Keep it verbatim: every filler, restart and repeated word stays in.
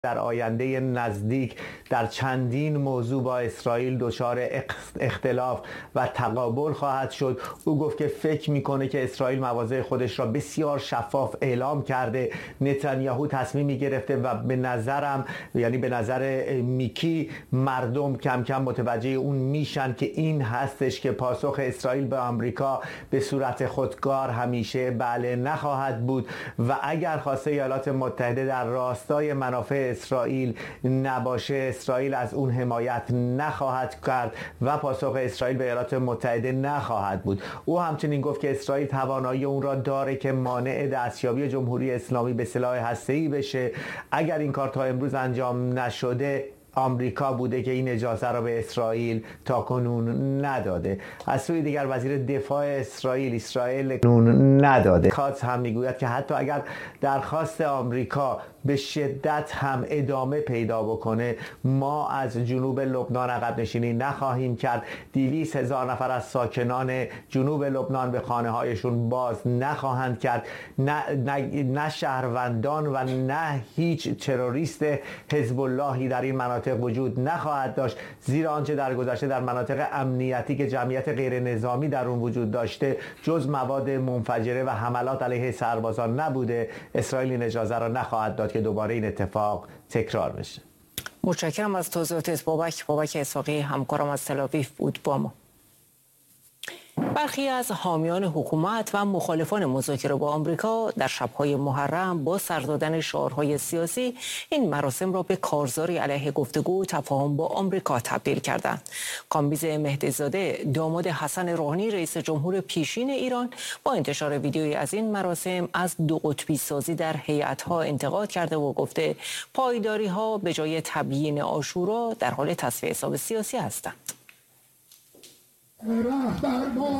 در آینده نزدیک در چندین موضوع با اسرائیل دچار اختلاف و تقابل خواهد شد. او گفت که فکر میکنه که اسرائیل مواضع خودش را بسیار شفاف اعلام کرده، نتانیاهو تصمیمی گرفته و به نظرم یعنی به نظر میکی مردم کم کم متوجه اون میشن که این هستش که پاسخ اسرائیل به آمریکا به صورت خودکار همیشه بله نخواهد بود و اگر خواسته ایالات متحده در راستای منافع اسرائیل نباشه، اسرائیل از اون حمایت نخواهد کرد و پاسخ اسرائیل به ایالات متحده نخواهد بود. او همچنین گفت که اسرائیل توانایی اون را داره که مانع دستیابی جمهوری اسلامی به سلاح هسته‌ای بشه. اگر این کار تا امروز انجام نشده، آمریکا بوده که این اجازه را به اسرائیل تا کنون نداده. از سوی دیگر وزیر دفاع اسرائیل اسرائیل کنون نداده. کاتس هم میگوید که حتی اگر درخواست آمریکا به شدت هم ادامه پیدا بکنه، ما از جنوب لبنان عقب نشینی نخواهیم کرد. دویست هزار نفر از ساکنان جنوب لبنان به خانه هایشون باز نخواهند کرد. نه, نه, نه شهروندان و نه هیچ تروریست حزب اللهی در این مناطق وجود نخواهد داشت، زیرا آنچه در گذشته در مناطق امنیتی که جمعیت غیر نظامی در اون وجود داشته جز مواد منفجره و حملات علیه سربازان نبوده. اسرائیل این اجازه را نخواهد داد که دوباره این اتفاق تکرار بشه. متشکرم از توضیحات بابک. بابک اسحاقی همکارم از تل‌آویو بود با ما. برخی از حامیان حکومت و مخالفان مذاکره با آمریکا در شب‌های محرم با سر دادن شعارهای سیاسی این مراسم را به کارزاری علیه گفتگو و تفاهم با آمریکا تبدیل کردند. کامبیز مهدی‌زاده داماد حسن روحانی رئیس جمهور پیشین ایران با انتشار ویدیویی از این مراسم از دو قطبی سازی در هیئت‌ها انتقاد کرده و گفته پایداری‌ها به جای تبیین عاشورا در حال تصفیه حساب سیاسی هستند.